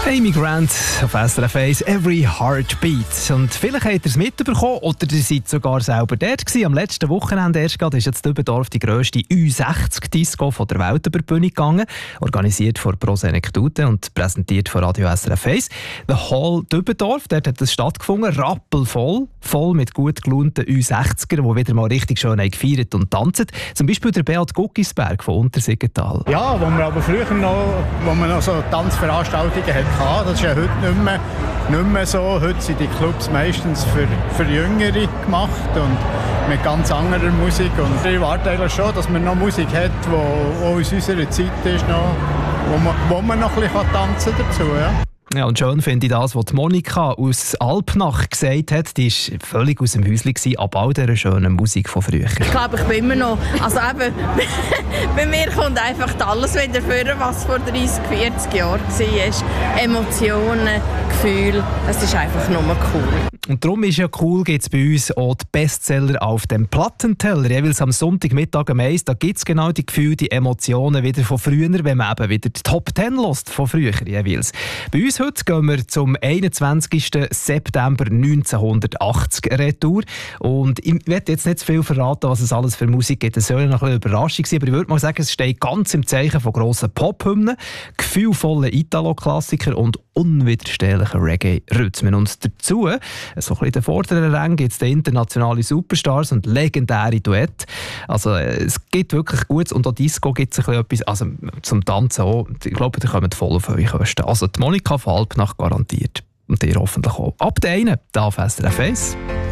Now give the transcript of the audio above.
Amy Grant auf SRF 1, «Every Heartbeat». Und vielleicht habt ihr es mitbekommen oder ihr seid sogar selber dort gewesen. Am letzten Wochenende erst gerade ist jetzt Dübendorf die grösste U60-Disco der Welt über die Bühne gegangen. Organisiert von Pro Senectute und präsentiert von Radio SRF 1. The Hall Dübendorf, dort hat es stattgefunden, rappelvoll, voll mit gut gelaunten U60ern, die wieder mal richtig schön gefeiert und tanzen. Zum Beispiel der Beat Guckisberg von Untersiggenthal. Ja, wo wir aber früher noch so Tanzveranstaltungen hatten, das ist ja heute nicht mehr so. Heute sind die Clubs meistens für Jüngere gemacht und mit ganz anderer Musik. Und ich erwarte eigentlich schon, dass man noch Musik hat, die aus unserer Zeit ist, wo man noch ein bisschen tanzen dazu. Ja. Ja, und schön finde ich das, was Monika aus Alpnach gesagt hat. Die war völlig aus dem Häuschen ab all dieser schönen Musik von früher. Ich glaube, ich bin immer noch... Also eben, bei mir kommt einfach alles wieder vor, was vor 30, 40 Jahren war. Emotionen, Gefühle, es ist einfach nur cool. Und darum ist ja cool, gibt es bei uns auch die Bestseller auf dem Plattenteller. Jeweils am Sonntagmittag um 1, da gibt es genau die Gefühle, die Emotionen wieder von früher, wenn man eben wieder die Top 10 hört von früher jeweils. Bei uns heute gehen wir zum 21. September 1980 retour. Und ich werde jetzt nicht zu viel verraten, was es alles für Musik gibt. Es soll ja noch ein bisschen Überraschung sein, aber ich würde mal sagen, es steht ganz im Zeichen von grossen Pop-Hymnen, gefühlvollen Italo-Klassikern und unwiderstehlichen Reggae-Rhythmen. Und dazu, so ein bisschen in den vorderen Rängen, gibt es den internationale Superstars und legendäre Duette. Also es gibt wirklich Gutes und auch Disco gibt es ein bisschen etwas, also zum Tanzen auch. Ich glaube, ihr kommt voll auf eure Kosten. Also die Monika von Alpnach garantiert. Und ihr hoffentlich auch. Ab der einen, da auf SRF 1.